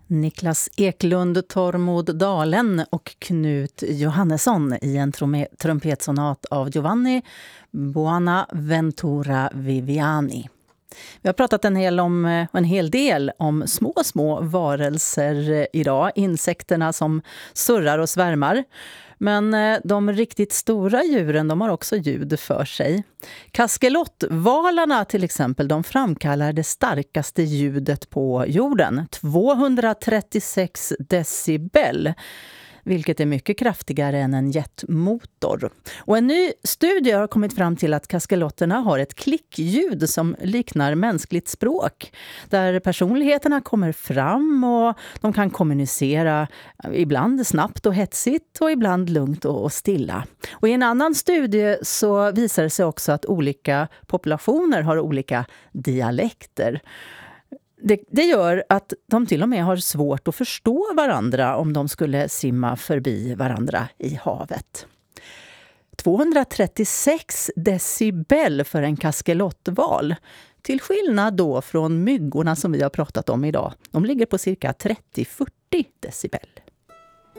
Niklas Eklund, Tormod Dalen och Knut Johannesson i en trumpetsonat av Giovanni Bonaventura Viviani. Vi har pratat en hel del om små varelser idag, insekterna som surrar och svärmar. Men de riktigt stora djuren, de har också ljud för sig. Kaskelotvalarna till exempel, de framkallar det starkaste ljudet på jorden, 236 decibel. Vilket är mycket kraftigare än en jetmotor. Och en ny studie har kommit fram till att kaskelotterna har ett klickljud som liknar mänskligt språk. Där personligheterna kommer fram och de kan kommunicera ibland snabbt och hetsigt och ibland lugnt och stilla. Och i en annan studie så visar det sig också att olika populationer har olika dialekter. Det gör att de till och med har svårt att förstå varandra om de skulle simma förbi varandra i havet. 236 decibel för en kaskelottval. Till skillnad då från myggorna som vi har pratat om idag. De ligger på cirka 30-40 decibel.